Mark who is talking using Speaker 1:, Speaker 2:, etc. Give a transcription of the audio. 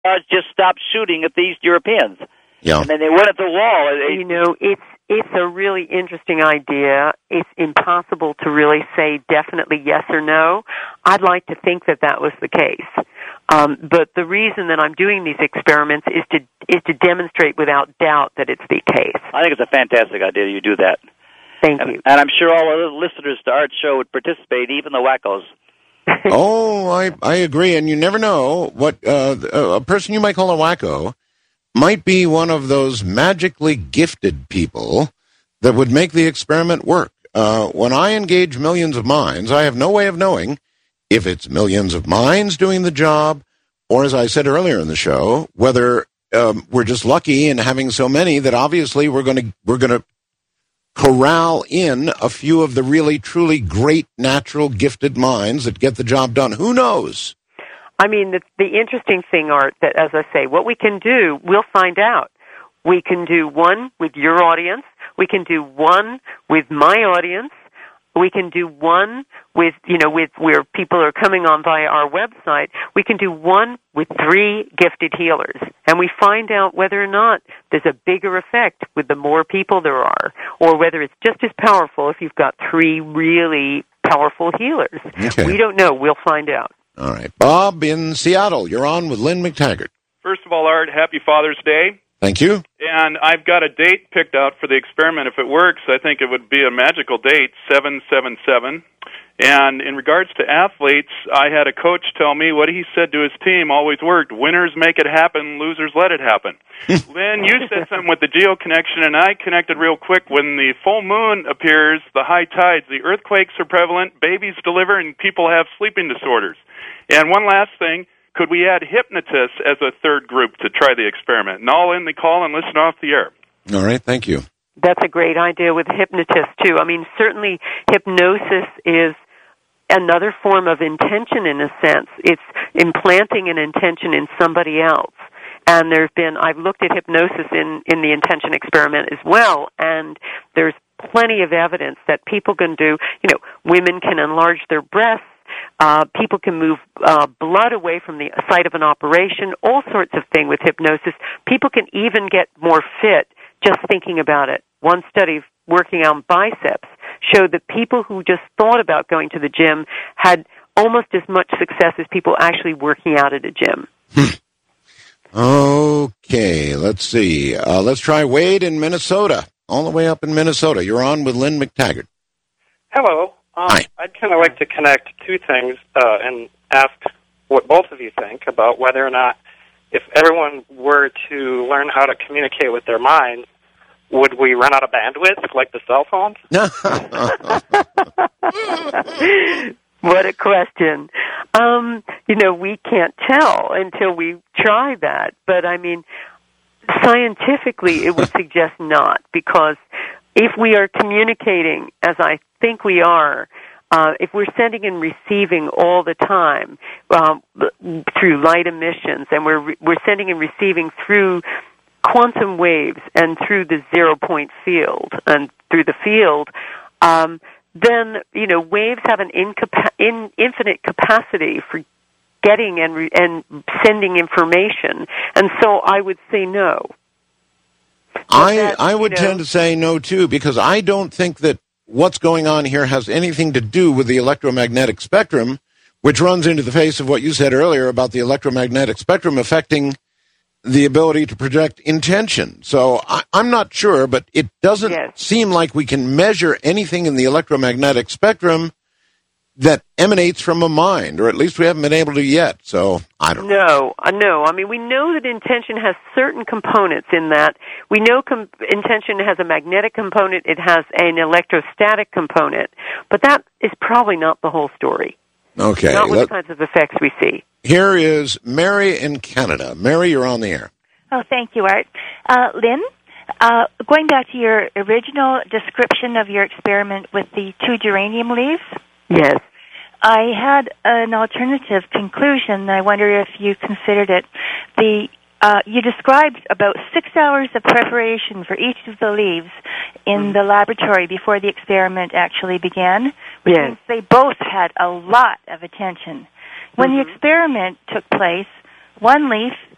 Speaker 1: just stopped shooting at the East Europeans.
Speaker 2: Yeah.
Speaker 1: And then they went at the wall.
Speaker 3: It's a really interesting idea. It's impossible to really say definitely yes or no. I'd like to think that was the case. But the reason that I'm doing these experiments is to demonstrate without doubt that it's the case.
Speaker 1: I think it's a fantastic idea you do that.
Speaker 3: Thank you.
Speaker 1: And I'm sure all other listeners to our show would participate, even the wackos.
Speaker 2: Oh, I agree. And you never know what a person you might call a wacko might be one of those magically gifted people that would make the experiment work. When I engage millions of minds, I have no way of knowing if it's millions of minds doing the job, or as I said earlier in the show, whether we're just lucky in having so many that obviously we're going to corral in a few of the really, truly great, natural, gifted minds that get the job done. Who knows?
Speaker 3: I mean, the interesting thing, Art, that, as I say, what we can do, we'll find out. We can do one with your audience. We can do one with my audience. We can do one with where people are coming on via our website. We can do one with 3 gifted healers. And we find out whether or not there's a bigger effect with the more people there are, or whether it's just as powerful if you've got 3 really powerful healers.
Speaker 2: Okay.
Speaker 3: We don't know. We'll find out.
Speaker 2: All right. Bob in Seattle, you're on with Lynn McTaggart.
Speaker 4: First of all, Art, happy Father's Day.
Speaker 2: Thank you.
Speaker 4: And I've got a date picked out for the experiment. If it works, I think it would be a magical date, 777. And in regards to athletes, I had a coach tell me what he said to his team always worked. Winners make it happen, losers let it happen. Lynn, you said something with the geo connection, and I connected real quick. When the full moon appears, the high tides, the earthquakes are prevalent, babies deliver, and people have sleeping disorders. And one last thing. Could we add hypnotists as a third group to try the experiment? And I'll end the call and listen off the air.
Speaker 2: All right, thank you.
Speaker 3: That's a great idea with hypnotists, too. I mean, certainly hypnosis is another form of intention in a sense. It's implanting an intention in somebody else. And I've looked at hypnosis in the intention experiment as well, and there's plenty of evidence that people can do, women can enlarge their breasts, people can move blood away from the site of an operation, all sorts of things with hypnosis. People can even get more fit just thinking about it. One study working on biceps showed that people who just thought about going to the gym had almost as much success as people actually working out at a gym.
Speaker 2: Okay, let's see. Let's try Wade in Minnesota, all the way up in Minnesota. You're on with Lynn McTaggart.
Speaker 5: Hello.
Speaker 2: Hi.
Speaker 5: I'd kind of like to connect 2 things and ask what both of you think about whether or not, if everyone were to learn how to communicate with their minds, would we run out of bandwidth like the cell phones?
Speaker 3: What a question. We can't tell until we try that. But, I mean, scientifically it would suggest not, because if we are communicating, as I think we are, if we're sending and receiving all the time through light emissions, and we're sending and receiving through quantum waves and through the 0-point field and through the field, then waves have an infinite capacity for getting and sending information, and so I would say no.
Speaker 2: I would tend to say no, too, because I don't think that what's going on here has anything to do with the electromagnetic spectrum, which runs into the face of what you said earlier about the electromagnetic spectrum affecting the ability to project intention. So I'm not sure, but it doesn't seem like we can measure anything in the electromagnetic spectrum that emanates from a mind, or at least we haven't been able to yet. So I don't know.
Speaker 3: No. I mean, we know that intention has certain components in that. We know intention has a magnetic component. It has an electrostatic component. But that is probably not the whole story.
Speaker 2: Okay.
Speaker 3: Not with the kinds of effects we see.
Speaker 2: Here is Mary in Canada. Mary, you're on the air.
Speaker 6: Oh, thank you, Art. Lynn, going back to your original description of your experiment with the 2 geranium leaves.
Speaker 3: Yes.
Speaker 6: I had an alternative conclusion. I wonder if you considered it. You described about 6 hours of preparation for each of the leaves in the laboratory before the experiment actually began, which means they both had a lot of attention. When the experiment took place, one leaf